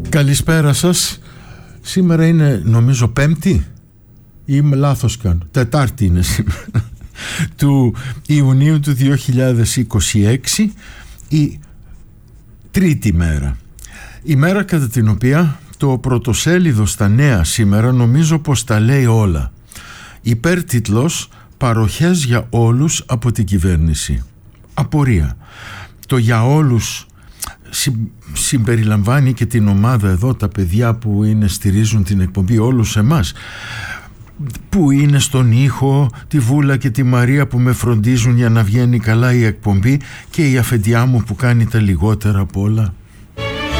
Καλησπέρα σας. Σήμερα είναι νομίζω Πέμπτη ή λάθος κάνω, Τετάρτη είναι σήμερα, του Ιουνίου του 2026, η τρίτη μέρα. Η μέρα κατά την οποία το πρωτοσέλιδο στα νέα σήμερα νομίζω πως τα λέει όλα. Υπέρτιτλος «Παροχές για όλους από την κυβέρνηση». Απορία. Το για όλους συμπεριλαμβάνει και την ομάδα εδώ, τα παιδιά που στηρίζουν την εκπομπή, όλους εμάς που είναι στον ήχο, τη Βούλα και τη Μαρία που με φροντίζουν για να βγαίνει καλά η εκπομπή, και η αφεντιά μου που κάνει τα λιγότερα από όλα.